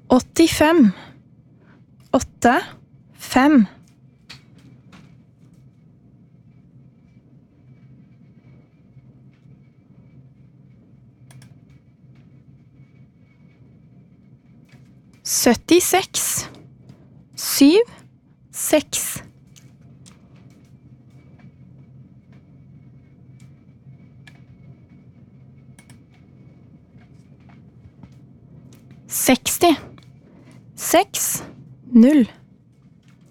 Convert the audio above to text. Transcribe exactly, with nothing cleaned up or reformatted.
åttifem, åtte, fem. syttiseks, syv, seks. seksti, seks, null.